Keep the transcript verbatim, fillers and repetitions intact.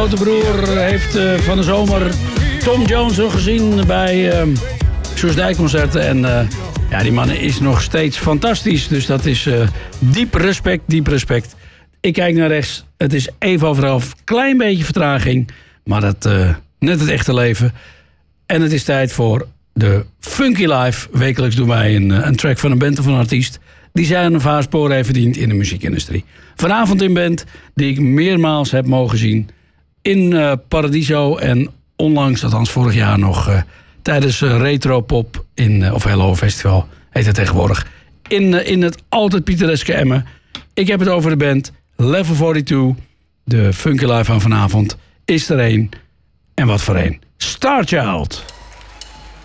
grote broer heeft uh, van de zomer Tom Jones nog gezien bij uh, Soestdijk-concerten. En uh, ja, die man is nog steeds fantastisch. Dus dat is uh, diep respect, diep respect. Ik kijk naar rechts. Het is even over half. Klein beetje vertraging. Maar dat uh, net het echte leven. En het is tijd voor de Funky Live. Wekelijks doen wij een, een track van een band of een artiest die zijn of haar spoor heeft verdiend in de muziekindustrie. Vanavond in band die ik meermaals heb mogen zien in uh, Paradiso en onlangs, althans vorig jaar nog, uh, tijdens uh, Retropop in, uh, of Hello Festival heet het tegenwoordig, in, uh, in het altijd pittoreske Emmen. Ik heb het over de band Level tweeënveertig. De Funky Live van vanavond is er een. En wat voor een. Starchild.